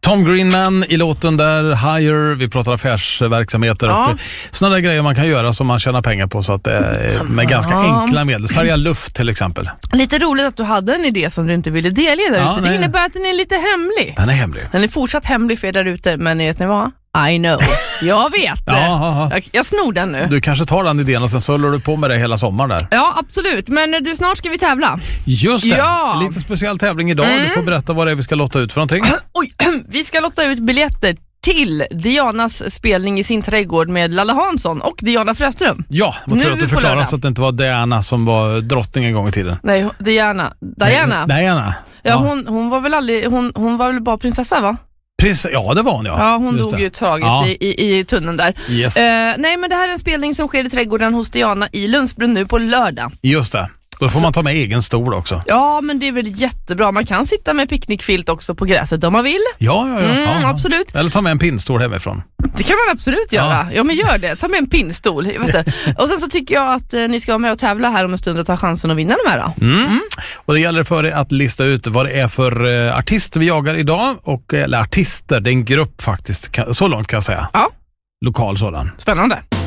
Tom Greenman i låten där, Higher, vi pratar affärsverksamheter och sådana där grejer man kan göra som man tjänar pengar på så att med ganska enkla medel. Sälja luft till exempel. Lite roligt att du hade en idé som du inte ville delge där ute. Det innebär att den är lite hemlig. Den är hemlig. Den är fortsatt hemlig för er där ute, men vet ni vad? I know. Jag vet. Jag snor den nu. Du kanske tar den idén och sen håller du på med det hela sommaren där. Ja, absolut. Men du, snart ska vi tävla. Just det. Ja. En lite speciell tävling idag. Du får berätta vad det är vi ska lotta ut för någonting. Oj, vi ska lotta ut biljetter till Dianas spelning i sin trädgård med Lalla Hansson och Diana Fröström. Ja, vad tror att du förklarar så att det inte var Diana som var drottning en gång i tiden. Nej, Diana. Ja, hon var väl aldrig, hon var väl bara prinsessa, va? Ja, det var hon, ja. Hon dog ju tragiskt i tunneln där. Yes. Nej, men det här är en spelning som sker i trädgården hos Diana i Lundsbrunn nu på lördag. Just det. Då får man ta med egen stol också. Ja, men det är väl jättebra. Man kan sitta med picknickfilt också på gräset om man vill. Ja. Absolut. Eller ta med en pinnstol hemifrån. Det kan man absolut göra. Ja, men gör det. Ta med en pinnstol. Vet du. Och sen så tycker jag att ni ska vara med och tävla här om en stund och ta chansen att vinna de här då. Och det gäller för er att lista ut vad det är för artister vi jagar idag. Eller artister, det är en grupp faktiskt. Så långt kan jag säga. Ja. Lokal sådan. Spännande.